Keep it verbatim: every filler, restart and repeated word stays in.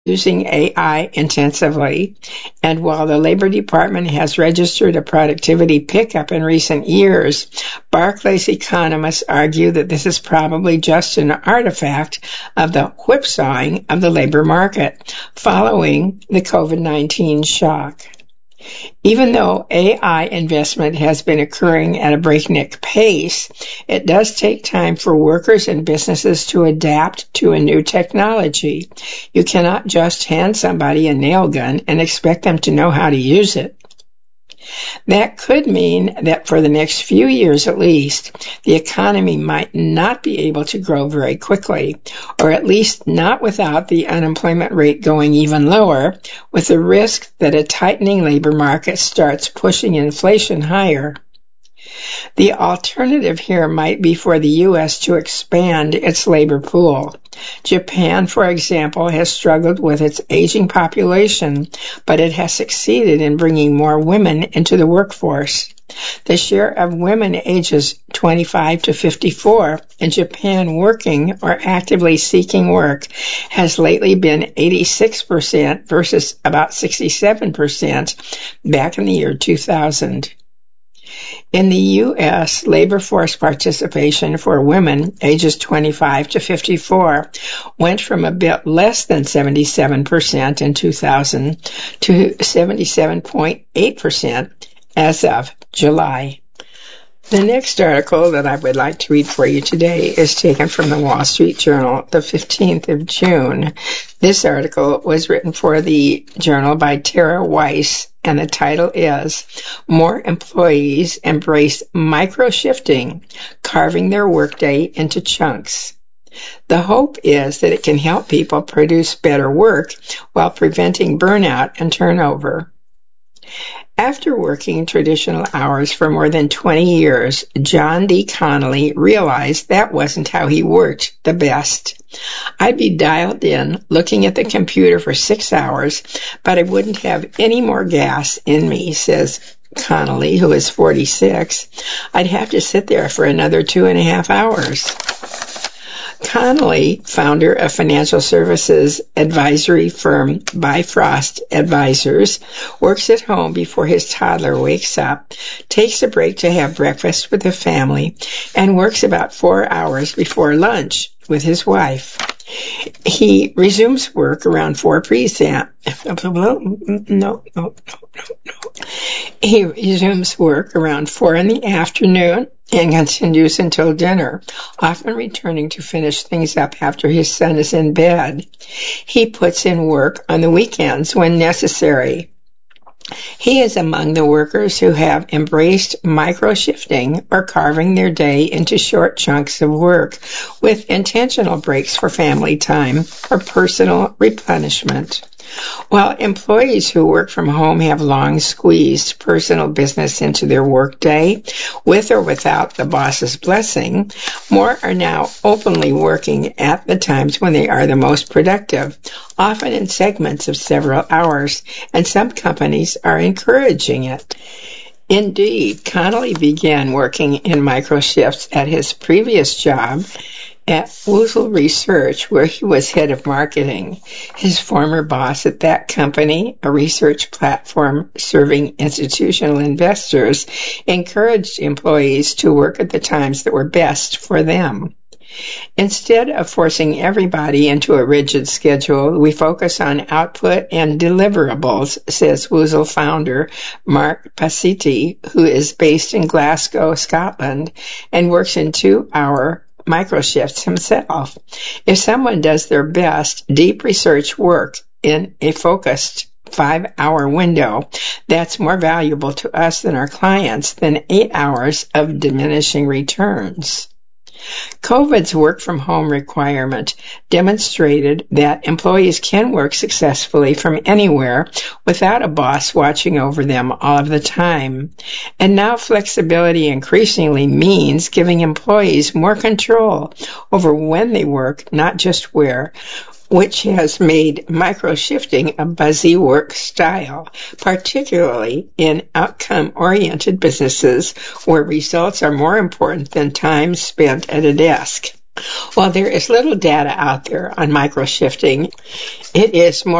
using A I intensively, and while the Labor Department has registered a productivity pickup in recent years, Barclays economists argue that this is probably just an artifact of the whipsawing of the labor market following the COVID nineteen shock. Even though A I investment has been occurring at a breakneck pace, it does take time for workers and businesses to adapt to a new technology. You cannot just hand somebody a nail gun and expect them to know how to use it. That could mean that for the next few years at least, the economy might not be able to grow very quickly, or at least not without the unemployment rate going even lower, with the risk that a tightening labor market starts pushing inflation higher. The alternative here might be for the U S to expand its labor pool. Japan, for example, has struggled with its aging population, but it has succeeded in bringing more women into the workforce. The share of women ages twenty-five to fifty-four in Japan working or actively seeking work has lately been eighty-six percent versus about sixty-seven percent back in the year two thousand. In the U S, labor force participation for women ages twenty-five to fifty-four went from a bit less than seventy-seven percent in two thousand to seventy-seven point eight percent as of July. The next article that I would like to read for you today is taken from the Wall Street Journal, the fifteenth of June. This article was written for the Journal by Tara Weiss, and the title is More Employees Embrace Micro-Shifting, Carving Their Workday into Chunks. The hope is that it can help people produce better work while preventing burnout and turnover. After working traditional hours for more than twenty years, John D. Connolly realized that wasn't how he worked the best. I'd be dialed in, looking at the computer for six hours, but I wouldn't have any more gas in me, says Connolly, who is forty-six. I'd have to sit there for another two and a half hours. Connolly, founder of financial services advisory firm Bifrost Advisors, works at home before his toddler wakes up, takes a break to have breakfast with the family, and works about four hours before lunch with his wife. He resumes work around four p.m. No, no, no, no, no. He resumes work around four in the afternoon and continues until dinner, often returning to finish things up after his son is in bed. He puts in work on the weekends when necessary. He is among the workers who have embraced micro-shifting or carving their day into short chunks of work with intentional breaks for family time or personal replenishment. While employees who work from home have long squeezed personal business into their workday, with or without the boss's blessing, more are now openly working at the times when they are the most productive, often in segments of several hours, and some companies are encouraging it. Indeed, Connolly began working in micro shifts at his previous job at Woozle Research, where he was head of marketing. His former boss at that company, a research platform serving institutional investors, encouraged employees to work at the times that were best for them. Instead of forcing everybody into a rigid schedule, we focus on output and deliverables, says Woozle founder Mark Pasiti, who is based in Glasgow, Scotland, and works in two-hour microshifts himself. If someone does their best deep research work in a focused five-hour window, that's more valuable to us than our clients than eight hours of diminishing returns. COVID's work-from-home requirement demonstrated that employees can work successfully from anywhere without a boss watching over them all of the time. And now flexibility increasingly means giving employees more control over when they work, not just where, which has made micro-shifting a buzzy work style, particularly in outcome-oriented businesses where results are more important than time spent at a desk. While there is little data out there on microshifting, it is more